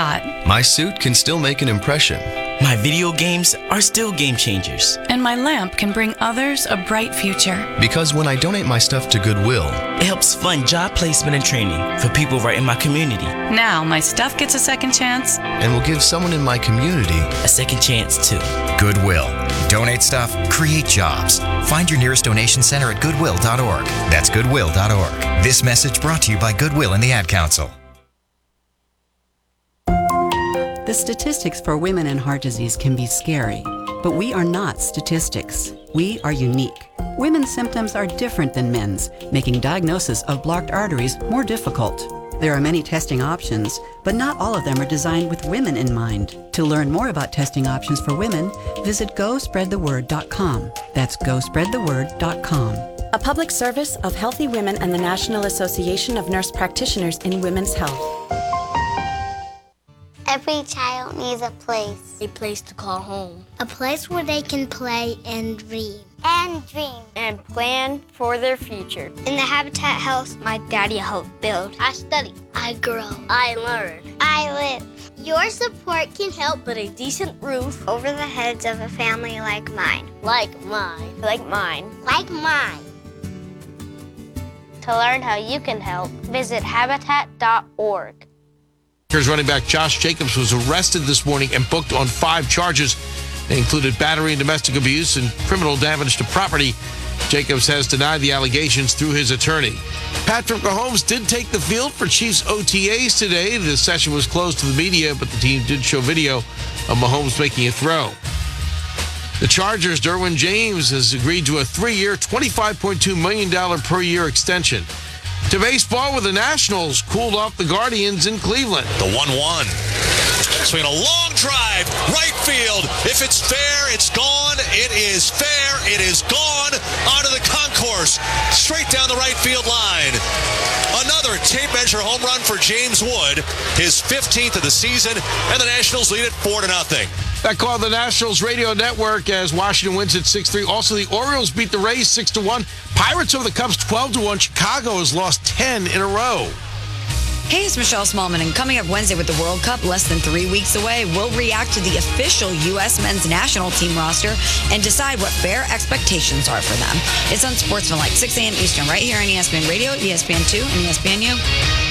hot. My suit can still make an impression. My video games are still game changers. And my lamp can bring others a bright future. Because when I donate my stuff to Goodwill, it helps fund job placement and training for people right in my community. Now my stuff gets a second chance. And will give someone in my community a second chance too. Goodwill. Donate stuff, create jobs. Find your nearest donation center at goodwill.org. That's goodwill.org. This message brought to you by Goodwill and the Ad Council. The statistics for women and heart disease can be scary, but we are not statistics. We are unique. Women's symptoms are different than men's, making diagnosis of blocked arteries more difficult. There are many testing options, but not all of them are designed with women in mind. To learn more about testing options for women, visit GoSpreadTheWord.com. That's GoSpreadTheWord.com. A public service of Healthy Women and the National Association of Nurse Practitioners in Women's Health. Every child needs a place. A place to call home. A place where they can play and dream. And plan for their future. In the Habitat house, my daddy helped build. I study. I grow. I learn. I live. Your support can help put a decent roof over the heads of a family like mine. Like mine. Like mine. Like mine. To learn how you can help, visit habitat.org. Here's running back Josh Jacobs was arrested this morning and booked on 5 charges. They included battery and domestic abuse and criminal damage to property. Jacobs has denied the allegations through his attorney. Patrick Mahomes did take the field for Chiefs OTAs today. The session was closed to the media, but the team did show video of Mahomes making a throw. The Chargers' Derwin James has agreed to a 3-year, $25.2 million per year extension. To baseball, with the Nationals cooled off the Guardians in Cleveland. The 1-1. Swing a long drive, right field. If it's fair, it's gone. It is fair. It is gone. Onto the concourse, straight down the right field line. Another tape measure home run for James Wood, his 15th of the season, and the Nationals lead it 4-0. That called the Nationals radio network as Washington wins at 6-3. Also, the Orioles beat the Rays 6-1. Pirates over the Cubs 12-1. Chicago has lost 10 in a row. Hey, it's Michelle Smallman, and coming up Wednesday with the World Cup less than 3 weeks away, we'll react to the official U.S. men's national team roster and decide what fair expectations are for them. It's Unsportsmanlike, 6 a.m. Eastern, right here on ESPN Radio, ESPN2, and ESPNU.